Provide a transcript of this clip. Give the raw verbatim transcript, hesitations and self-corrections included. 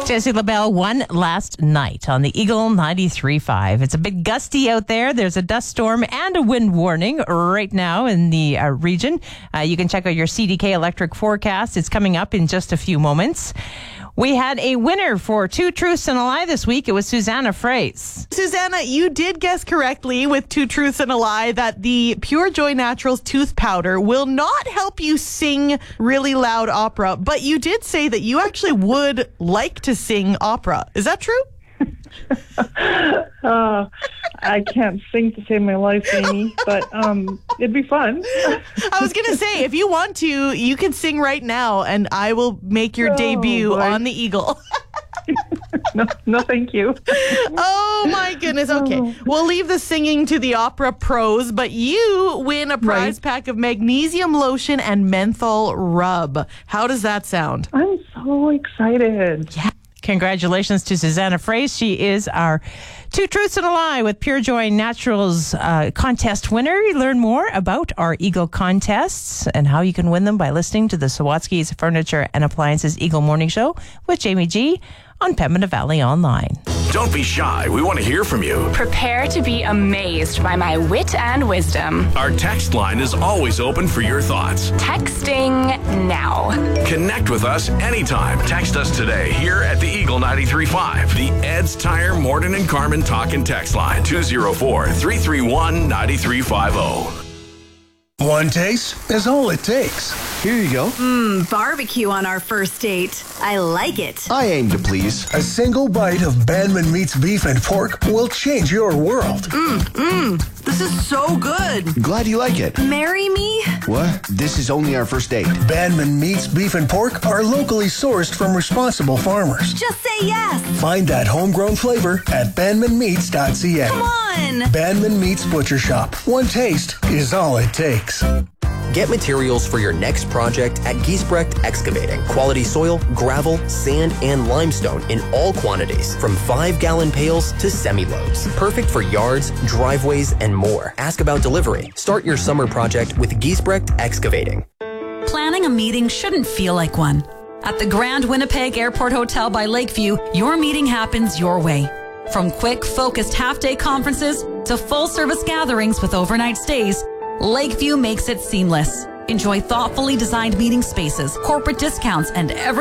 Jesse LaBelle won last night on the Eagle ninety-three point five. It's a bit gusty out there. There's a dust storm and a wind warning right now in the uh, region. Uh, you can check out your C D K electric forecast. It's coming up in just a few moments. We had a winner for Two Truths and a Lie this week. It was Susanna Fraze. Susanna, you did guess correctly with Two Truths and a Lie that the Pure Joy Naturals tooth powder will not help you sing really loud opera, but you did say that you actually would like to sing opera. Is that true? uh, I can't sing to save my life, Amy, but um, it'd be fun. I was going to say, if you want to, you can sing right now, and I will make your oh, debut boy. on the Eagle. no, no, thank you. Oh, my goodness. Okay. We'll leave the singing to the opera pros, but you win a prize right. pack of magnesium lotion and menthol rub. How does that sound? I'm so excited. Yeah. Congratulations to Susanna Fraze. She is our Two Truths and a Lie with Pure Joy Naturals uh, contest winner. You learn more about our Eagle contests and how you can win them by listening to the Sawatsky's Furniture and Appliances Eagle Morning Show with Jamie G on Pembina Valley Online. Don't be shy. We want to hear from you. Prepare to be amazed by my wit and wisdom. Our text line is always open for your thoughts. Texting now. Connect with us anytime. Text us today here at the Eagle ninety-three point five. The Ed's Tire Morton and Carmen Talk and Text line. two oh four, three three one, nine three five oh. One taste is all it takes. Here you go. Mmm, barbecue on our first date. I like it. I aim to please. A single bite of Bandman Meats beef and pork will change your world. Mmm, mmm. This is so good. Glad you like it. Marry me? What? This is only our first date. Bandman Meats beef and pork are locally sourced from responsible farmers. Just say yes. Find that homegrown flavor at bandman meats dot c a. Come on. Bandman Meats Butcher Shop. One taste is all it takes. Get materials for your next project at Giesbrecht Excavating. Quality soil, gravel, sand, and limestone in all quantities, from five-gallon pails to semi-loads. Perfect for yards, driveways, and more. Ask about delivery. Start your summer project with Giesbrecht Excavating. Planning a meeting shouldn't feel like one. At the Grand Winnipeg Airport Hotel by Lakeview, your meeting happens your way. From quick, focused half-day conferences to full-service gatherings with overnight stays, Lakeview makes it seamless. Enjoy thoughtfully designed meeting spaces, corporate discounts, and every